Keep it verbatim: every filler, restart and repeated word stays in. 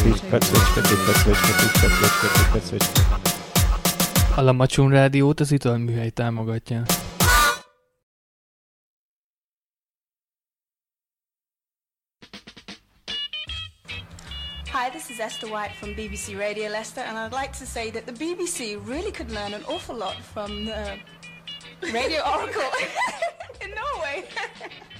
A Lamacsun Rádiót az Italműhely támogatja. Hi, this is Esther White from B B C Radio Leicester, and I'd like to say that the B B C really could learn an awful lot from the Radio Oracle in Norway.